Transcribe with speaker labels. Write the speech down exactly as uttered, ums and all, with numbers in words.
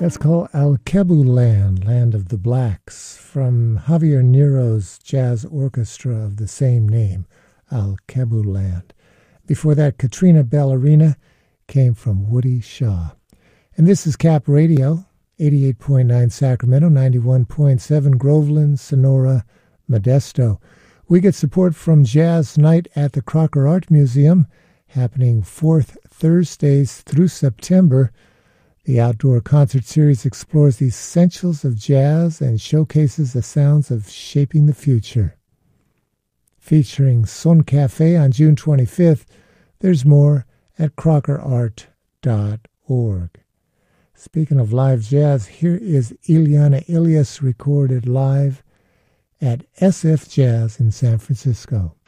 Speaker 1: That's called Alkebu Land, Land of the Blacks, from Javier Nero's jazz orchestra of the same name, Alkebu Land. Before that, Katrina Ballerina came from Woody Shaw. And this is Cap Radio, eighty-eight point nine Sacramento, ninety-one point seven Groveland, Sonora, Modesto. We get support from Jazz Night at the Crocker Art Museum, happening fourth Thursdays through September. The outdoor concert series explores the essentials of jazz and showcases the sounds of shaping the future. Featuring Son Cafe on June twenty-fifth, there's more at crocker art dot org. Speaking of live jazz, here is Ileana Ilias recorded live at S F Jazz in San Francisco.